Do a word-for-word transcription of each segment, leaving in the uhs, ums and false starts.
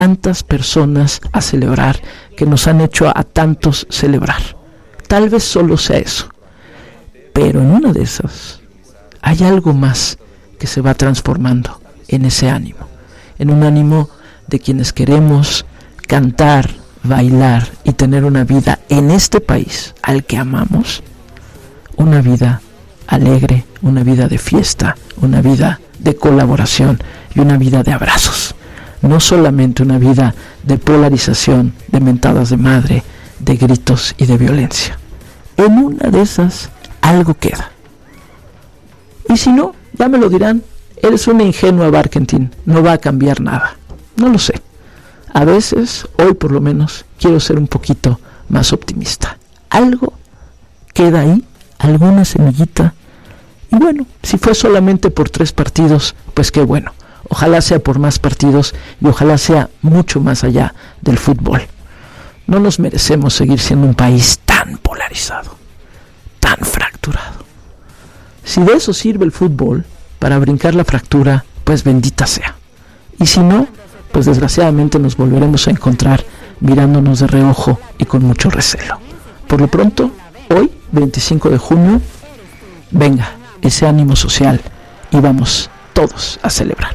tantas personas a celebrar, que nos han hecho a, a tantos celebrar. Tal vez solo sea eso, pero en una de esas hay algo más que se va transformando en ese ánimo, en un ánimo de quienes queremos cantar, bailar y tener una vida en este país al que amamos, una vida alegre, una vida de fiesta, una vida de colaboración y una vida de abrazos. No solamente una vida de polarización, de mentadas de madre, de gritos y de violencia. En una de esas algo queda. Y si no, ya me lo dirán, eres una ingenua, Barkentin, no va a cambiar nada. No lo sé. A veces, hoy por lo menos, quiero ser un poquito más optimista. Algo queda ahí, alguna semillita. Y bueno, si fue solamente por tres partidos, pues qué bueno. Ojalá sea por más partidos y ojalá sea mucho más allá del fútbol. No nos merecemos seguir siendo un país tan polarizado, tan fracturado. Si de eso sirve el fútbol, para brincar la fractura, pues bendita sea. Y si no, pues desgraciadamente nos volveremos a encontrar mirándonos de reojo y con mucho recelo. Por lo pronto, hoy, veinticinco de junio, venga ese ánimo social y vamos todos a celebrar.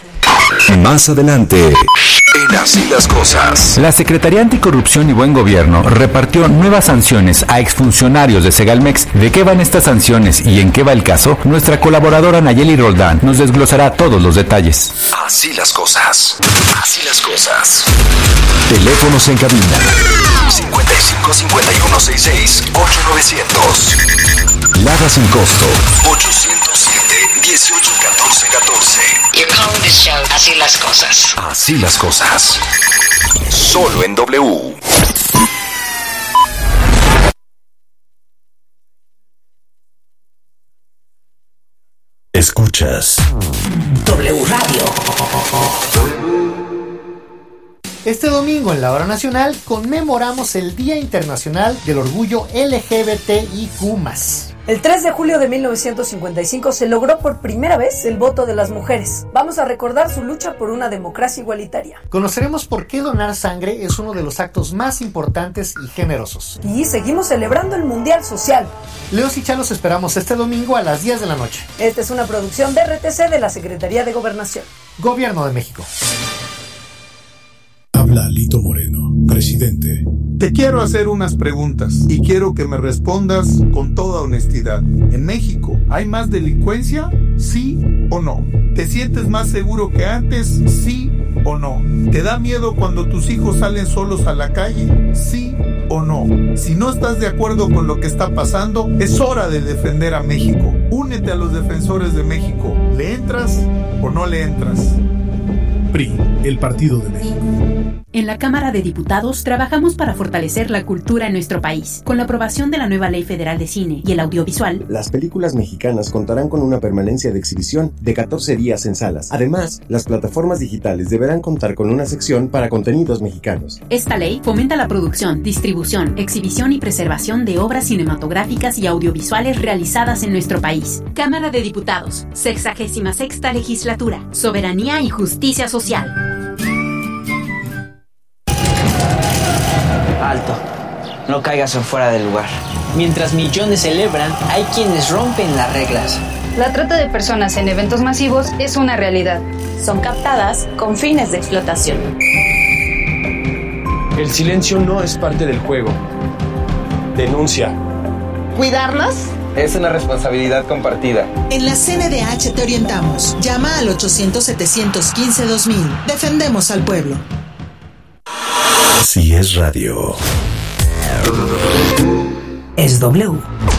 Más adelante, en Así las Cosas. La Secretaría Anticorrupción y Buen Gobierno repartió nuevas sanciones a exfuncionarios de Segalmex. ¿De qué van estas sanciones y en qué va el caso? Nuestra colaboradora Nayeli Roldán nos desglosará todos los detalles. Así las Cosas. Así las Cosas. Teléfonos en cabina. cincuenta y cinco, cincuenta y uno, sesenta y seis, ocho novecientos. Lada sin costo. ochocientos siete, dieciocho, catorce, catorce. You're calling this show Así las Cosas. Así las Cosas. Solo en W. Escuchas W Radio. Este domingo en la Hora Nacional conmemoramos el Día Internacional del Orgullo L G B T I Q más. El tres de julio de mil novecientos cincuenta y cinco se logró por primera vez el voto de las mujeres. Vamos a recordar su lucha por una democracia igualitaria. Conoceremos por qué donar sangre es uno de los actos más importantes y generosos. Y seguimos celebrando el Mundial Social. Leos y Chalos esperamos este domingo a las diez de la noche. Esta es una producción de R T C de la Secretaría de Gobernación. Gobierno de México. Habla Lito Moreno, presidente. Te quiero hacer unas preguntas y quiero que me respondas con toda honestidad. ¿En México hay más delincuencia? ¿Sí o no? ¿Te sientes más seguro que antes? ¿Sí o no? ¿Te da miedo cuando tus hijos salen solos a la calle? ¿Sí o no? Si no estás de acuerdo con lo que está pasando, es hora de defender a México. Únete a los defensores de México. ¿Le entras o no le entras? P R I, el Partido de México. En la Cámara de Diputados trabajamos para fortalecer la cultura en nuestro país. Con la aprobación de la nueva Ley Federal de Cine y el Audiovisual, las películas mexicanas contarán con una permanencia de exhibición de catorce días en salas. Además, las plataformas digitales deberán contar con una sección para contenidos mexicanos. Esta ley fomenta la producción, distribución, exhibición y preservación de obras cinematográficas y audiovisuales realizadas en nuestro país. Cámara de Diputados, sexagésima sexta legislatura, soberanía y justicia social. Alto, no caigas en fuera del lugar. Mientras millones celebran, hay quienes rompen las reglas. La trata de personas en eventos masivos es una realidad. Son captadas con fines de explotación. El silencio no es parte del juego. Denuncia. ¿Cuidarnos? Es una responsabilidad compartida. En la C N D H te orientamos. Llama al ochocientos, setecientos quince, dos mil. Defendemos al pueblo. Así es radio. Es W.